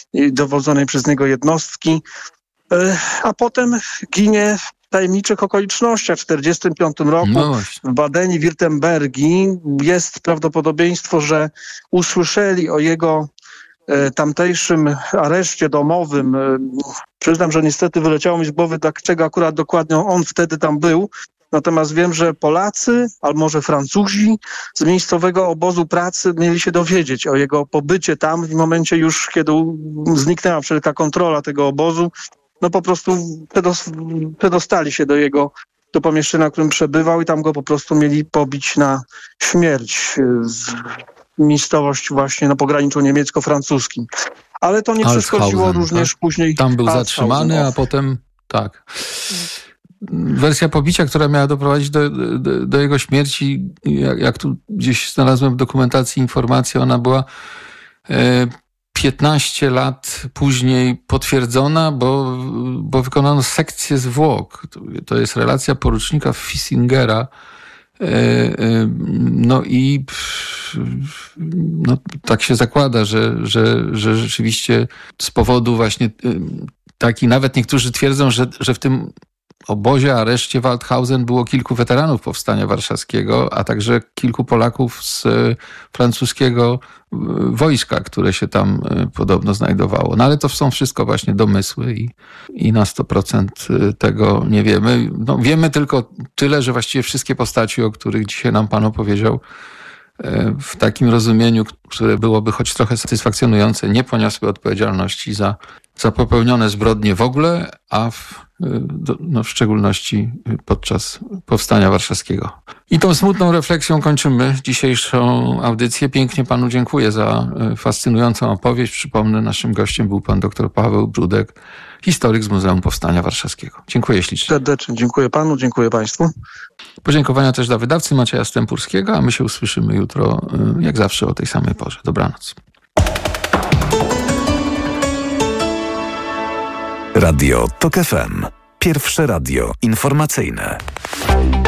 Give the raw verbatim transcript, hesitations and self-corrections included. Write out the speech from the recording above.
dowodzonej przez niego jednostki, a potem ginie w tajemniczych okolicznościach. W tysiąc dziewięćset czterdziestym piątym roku No w Badeni-Wirtembergi jest prawdopodobieństwo, że usłyszeli o jego tamtejszym areszcie domowym. Przyznam, że niestety wyleciało mi z głowy, dlaczego akurat dokładnie on wtedy tam był. Natomiast wiem, że Polacy, albo może Francuzi z miejscowego obozu pracy mieli się dowiedzieć o jego pobycie tam w momencie już, kiedy zniknęła wszelka kontrola tego obozu. No po prostu przedostali się do jego, do pomieszczenia, w którym przebywał i tam go po prostu mieli pobić na śmierć. Z miejscowość właśnie na pograniczu niemiecko-francuskim. Ale to nie przeszkodziło również tak? później... Tam był zatrzymany, a potem... Tak. Wersja pobicia, która miała doprowadzić do, do, do jego śmierci, jak, jak tu gdzieś znalazłem w dokumentacji informację, ona była e, piętnaście lat później potwierdzona, bo, bo wykonano sekcję zwłok. To, to jest relacja porucznika Fissingera. No i no, tak się zakłada, że, że, że rzeczywiście z powodu właśnie taki, nawet niektórzy twierdzą, że, że w tym obozie, areszcie Waldhausen było kilku weteranów Powstania Warszawskiego, a także kilku Polaków z francuskiego wojska, które się tam podobno znajdowało. No ale to są wszystko właśnie domysły i, i na sto procent tego nie wiemy. No, wiemy tylko tyle, że właściwie wszystkie postaci, o których dzisiaj nam Pan opowiedział, w takim rozumieniu, które byłoby choć trochę satysfakcjonujące, nie poniosły odpowiedzialności za, za popełnione zbrodnie w ogóle, a w, no, w szczególności podczas Powstania Warszawskiego. I tą smutną refleksją kończymy dzisiejszą audycję. Pięknie Panu dziękuję za fascynującą opowieść. Przypomnę, naszym gościem był Pan dr Paweł Brudek, historyk z Muzeum Powstania Warszawskiego. Dziękuję ślicznie. Serdecznie dziękuję Panu, dziękuję Państwu. Podziękowania też dla wydawcy Macieja Stępurskiego, a my się usłyszymy jutro, jak zawsze o tej samej porze. Dobranoc. Radio TOK F M. Pierwsze radio informacyjne.